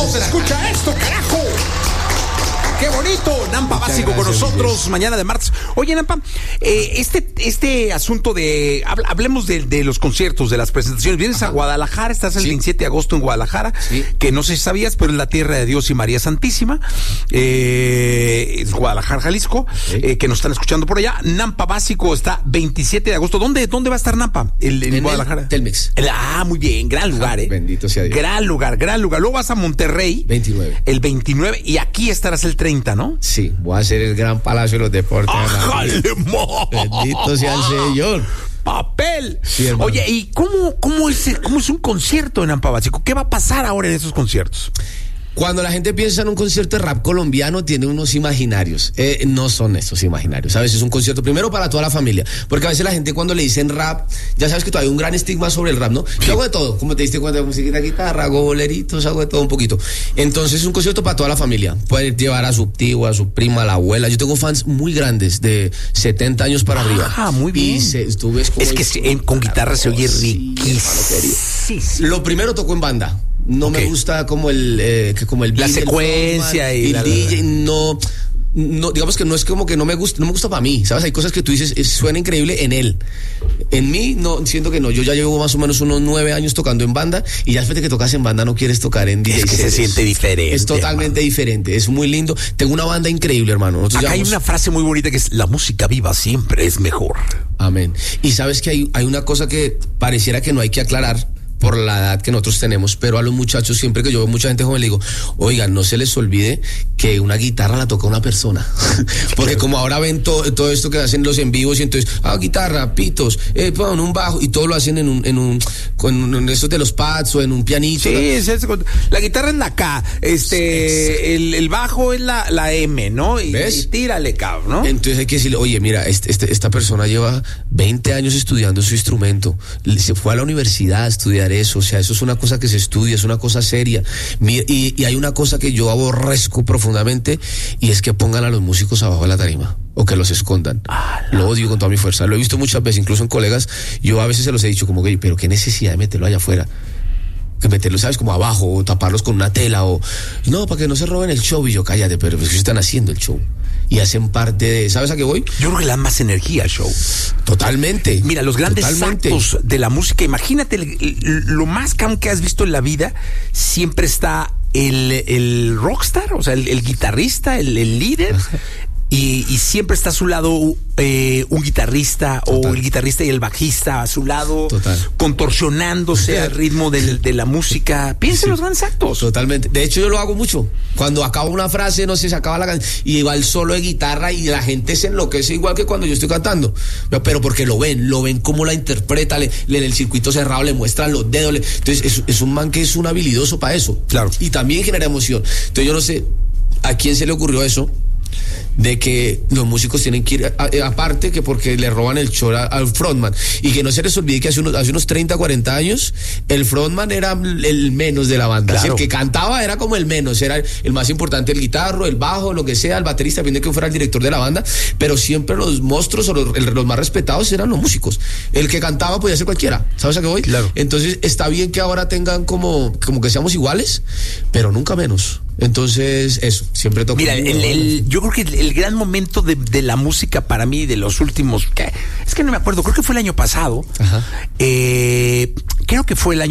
se escucha esto, carajo? ¡Qué bonito! Nampa Básico con nosotros, Miguel. Mañana de martes. Oye, Nampa, este asunto de... Hablemos de los conciertos, de las presentaciones. Vienes a Guadalajara, estás el 27 de agosto en Guadalajara, que no sé si sabías, pero es la tierra de Dios y María Santísima. Es Guadalajara, Jalisco, que nos están escuchando por allá. Nampa Básico está 27 de agosto. ¿Dónde va a estar Nampa? En Guadalajara. Telmex. Muy bien, gran lugar, Bendito sea Dios. Gran lugar. Luego vas a Monterrey. 29. El 29, y aquí estarás el 30. ¿No? Sí, voy a hacer el gran Palacio de los Deportes. Bendito sea el Señor. Papel. Sí, oye, ¿y cómo es un concierto en Nampa Básico? ¿Qué va a pasar ahora en esos conciertos? Cuando la gente piensa en un concierto de rap colombiano, tiene unos imaginarios. No son esos imaginarios, ¿sabes? Es un concierto primero para toda la familia. Porque a veces la gente cuando le dicen rap, ya sabes que todavía hay un gran estigma sobre el rap, ¿no? Yo hago de todo, como te diste cuenta, musiquita, guitarra, hago boleritos, hago de todo un poquito. Entonces es un concierto para toda la familia. Puede llevar a su tío, a su prima, a la abuela. Yo tengo fans muy grandes, de 70 años para arriba. Muy bien. Y tú ves como es que con guitarra se oye riquísimo. Lo primero tocó en banda. No me gusta como el la secuencia y el DJ, no, digamos que no es como que no me gusta para mí, ¿sabes? Hay cosas que tú dices, suena increíble en él. En mí, no, siento que no. Yo ya llevo más o menos unos 9 años tocando en banda, y ya después de que tocas en banda no quieres tocar en DJ. Es que se siente diferente. Es totalmente diferente, es muy lindo. Tengo una banda increíble, hermano. Acá hay una frase muy bonita que es: la música viva siempre es mejor. Amén. Y sabes que hay una cosa que pareciera que no hay que aclarar por la edad que nosotros tenemos, pero a los muchachos, siempre que yo veo mucha gente joven, le digo, oigan, no se les olvide que una guitarra la toca una persona. Porque como ahora ven todo esto que hacen los en vivos, y entonces, guitarra, pitos, un bajo, y todo lo hacen con esos de los pads o en un pianito. Sí, la guitarra es la K, el bajo es la M, ¿no? ¿Ves? Y tírale, cabrón, ¿no? Entonces hay que decirle, oye, mira, esta persona lleva 20 años estudiando su instrumento, se fue a la universidad a estudiar eso, o sea, eso es una cosa que se estudia, es una cosa seria. Y hay una cosa que yo aborrezco profundamente, y es que pongan a los músicos abajo de la tarima, o que los escondan. Lo odio con toda mi fuerza. Lo he visto muchas veces, incluso en colegas. Yo a veces se los he dicho como que, pero qué necesidad de meterlo allá afuera, que meterlo, ¿sabes? Como abajo, o taparlos con una tela, o no, para que no se roben el show. Y yo, cállate, pero es que están haciendo el show y hacen parte de, ¿sabes a qué voy? Yo creo que le dan más energía al show. Totalmente. Mira, los grandes actos de la música, imagínate lo más que has visto en la vida. Siempre está el rockstar, o sea, el guitarrista, el líder. Y siempre está a su lado un guitarrista. Total. O el guitarrista y el bajista a su lado. Total. Contorsionándose al ritmo de la música. Piensa en los grandes actos. Totalmente. De hecho, yo lo hago mucho. Cuando acabo una frase, no sé, se acaba la canción y va el solo de guitarra y la gente se enloquece igual que cuando yo estoy cantando. Pero porque lo ven cómo la interpreta, en el circuito cerrado le muestran los dedos. Entonces, es un man que es un habilidoso para eso. Claro. Y también genera emoción. Entonces, yo no sé a quién se le ocurrió eso, de que los músicos tienen que ir aparte, que porque le roban el show al frontman, y que no se les olvide que hace unos 30, 40 años el frontman era el menos de la banda. Claro. El que cantaba era como el menos, era el más importante, el guitarro, el bajo, lo que sea, el baterista, depende de que fuera el director de la banda, pero siempre los monstruos o los más respetados eran los músicos. El que cantaba podía ser cualquiera, ¿sabes a qué voy? Claro. Entonces está bien que ahora tengan como que seamos iguales, pero nunca menos. Entonces, eso, siempre toca. Mira, yo creo que el gran momento de la música para mí, de los últimos, es que no me acuerdo, creo que fue el año pasado. Creo que fue el año